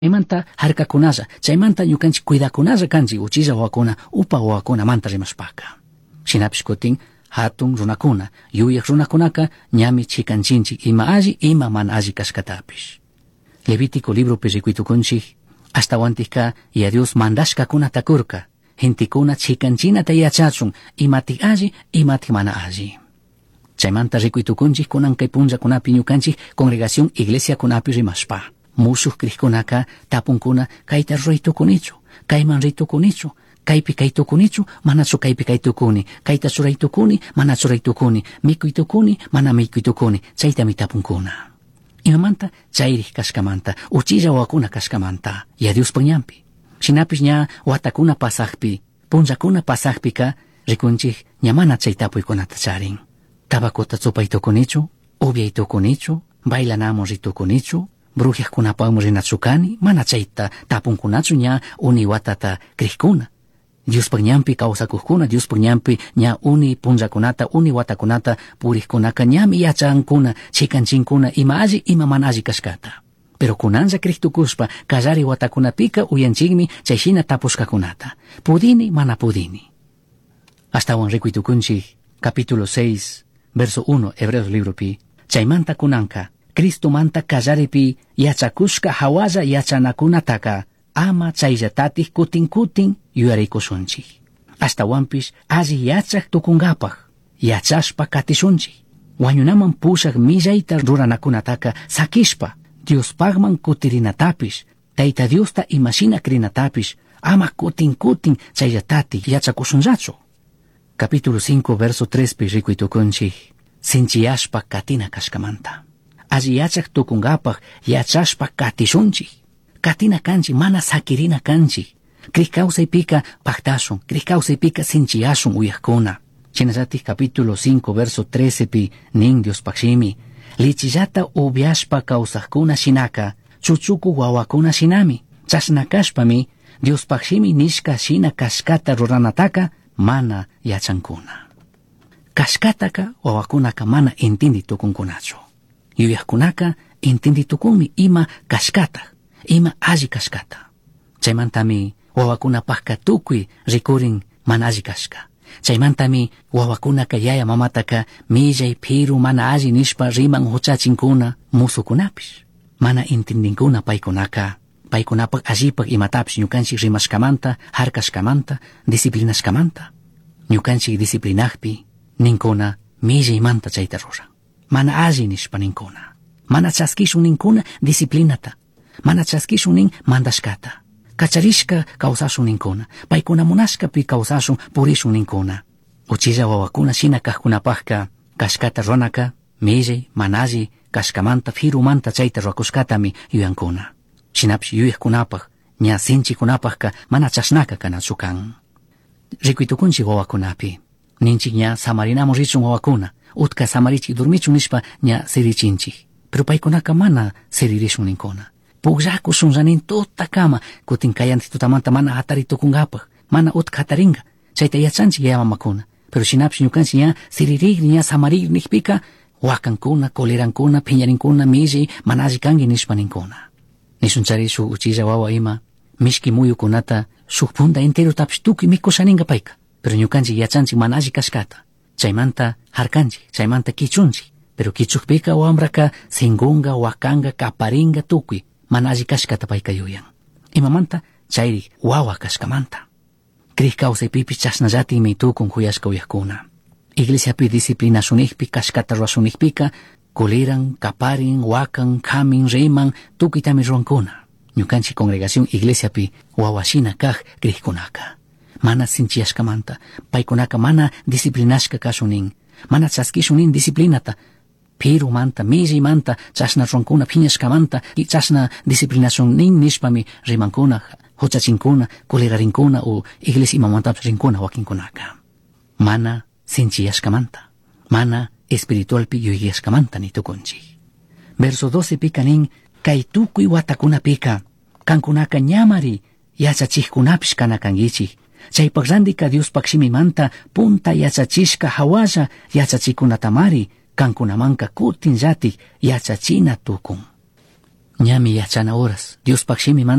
Imanta harkakunaza, chaymanta ñukanchik cuidakunaza kanchik uchilla wawakuna, upa wawakuna manta rimashpaka. Shinapish kutin hatun runakuna, yuyaq runakunaka ñami chikanchinchik ima alli ima mana alli kashkatapish. Levítico libropi rikuytukunchik hasta wantika y a Dios mandashkakuna takurka, gentikuna chikanchinata yachachun imatik alli imatik mana alli. Chaymanta rikuytukunchik kunan kay punllakunapi ñukanchik congregación iglesia kunapi rimashpa. Musuq kriqkunaka tapunkuna kayta ruraytukunichu, kayman ritukunichu, kaypi kaytukunichu, manachu kaypi kaytukuni, kayta churaytukuni, manachu raytukuni, mikuytukuni, mana mikuytukuni, chaytami tapunkuna. Imamanta chayrik kashkamanta, uchilla wawakuna kashkamanta, ya Dios pañampi. Shinapish ña watakuna pasaqpi, punllakuna pasaqpika, rikunchik ña mana chay tapuykunata charin. Tabakuta chupaytukunichu, ubiaytukunichu, bailanamo ritukunichu, brujaqkunapawan rinachukani, mana chayta tapunkunachu ña uni watata kriqkuna. Diospaq ñampi kawsakuqkuna, Diospaq ñampi ña uni punllakunata, uni watakunata puriqkunaka ñami yachankuna, chikancinkuna ima alli ima mana alli kashkata. Pero kunanlla kriqtukushpa kallari watakunapika uyanchikmi chayshina tapushkakunata. Pudini mana pudini. Astawan rikuytukunchik capítulo 6 verso 1 Hebreos libropi. Chaymanta kunanka Cristo manta kallaripi yachakushka hawalla yachanakunataka ama chayllatatih kutin yuyarikusunchik. Hasta wampish alli yachak tukungapaj yachashpa katishunchik. Wañunaman pushak millayta ruranakunataka sakishpa Diospagman kutirinatapish, Tayta Diosta imashina krinatapish ama kutin chayllatati yachakusunllachu. Capítulo 5 verso 3 pi rikuytukunchik sinchiyashpa katina kashkamanta. Alli yachak tukungapaj yachashpa katishunchik. Katina kanchik mana sakirina kanchik. Kriqkawsaypika paktashun, kriqkawsaypika sinchiyashun uyaqkuna. Chinallatik capítulo 5 verso 13 pi nin Diospaqshimi. Lichillata ubiashpa kawsaqkuna shinaka chuchuku wawakuna shinami. Chashnakashpami Diospaqshimi nishka shina kashkata ruranataka mana yachankuna. Kashkataka wawakunaka mana intindi tukunkunachu. Yuyaqkunaka intindi tukunmi ima kashkata, ima alli kashkata. Chaymantami wawakunapaqka tukuy rikurin mana alli kashka. Chaymantami wawakunaka yaya mamataka millay phiru mana alli nishpa riman huchachinkuna musukunapish. Mana intindinkuna paykunaka, paykunapaq allipaq imatapish ñukanchik rimashkamanta, harkashkamanta, disciplinashkamanta. Ñukanchik disciplinaqpi ninkuna millaymanta chayta ruran. Mana alli nishpa ninkuna. Mana chaskishun ninkuna disciplinata. Mana chaskishun nin mandashkata. Kacharishka kawsashun ninkuna. Paykuna munashkapi kawsashun purishun ninkuna. Uchilla wawakuna shina kaqkunapaqka kashkata runaka millay mana alli kashkamanta firumanta chayta rurakushkatami yuyankuna. Shinapish yuyaqkunapaq ña sinchikunapaqka mana chashnaka kanachu kan. Rikuytukunchik wawakunapi. Ninchik ña samarinamos richun wawakuna. Utka samarichik durmichun nishpa ña sirichinchik. Pero paykunaka mana siririshun ninkuna. Pugllakushun ranin tutakama kutin kayanti tutamanta mana hataritukunkapaq, mana utka hataringa. Chayta yachanchik yaya mamakuna. Pero shinapish ñukanchik ña siririgri ña samarirnikpika wakankuna, kolerankuna, phiñarinkuna, millay mana alli kanki nishpa ninkuna. Nishunchari shuk uchilla wawa ima mishki muyukunata shuk punta enterotapish tukuy mikushaninga payka. Pero ñukanchik yachanchik mana alli kashkata. Chaymanta harkanchik, chaymanta kichunchik. Pero kichukpika wamraka singunga, wakanga, kaparinga tukuy mana alli kashkata payka yuyan. Imamanta chayrik wawa kashkamanta. Kriqkawsaypipish chashnallatimi tukun kuyashka uyaqkuna. Iglesiapi disciplinashunikpi kashkata rurashunnikpika koleran, kaparin, wakan, kamin, riman tukuytami rurankuna. Ñukanchik congregación iglesiapi wawashina kaq kriqkunaka. Mana sinchiyashkamanta, paykunaka mana disciplinashka kashunin, mana chaskishunin disciplinata, pirumanta, millaymanta, chashna runkuna phiñashkamanta, y chashna disciplinashunin nishpami rimankuna, huchachinkuna, kolerarinkuna o iglesia imamantapish rinkuna wakinkunaka. Mana sinchiyashkamanta, mana espiritualpi yuyashkamanta nitukunchik. Verso 12 pika nin, kay tukuy watakunapika, kankunaka ñamari yachachikkunapish kanakankichik. Chaypaq randika Diospaqshimimanta punta yachachishka hawalla yachachikunatamari kankunamanka kutin llatik yachachina tukun. Ñami yachana horas Diospaqshimimanta